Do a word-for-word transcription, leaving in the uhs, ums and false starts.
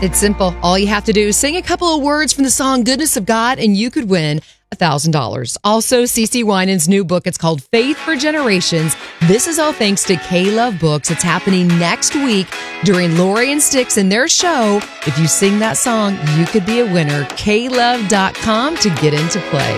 It's simple. All you have to do is sing a couple of words from the song Goodness of God, and you could win one thousand dollars. Also, CeCe Winans' new book, it's called Faith for Generations. This is all thanks to K-Love Books. It's happening next week during Lori and Styx in their show. If you sing that song, you could be a winner. K love dot com to get into play.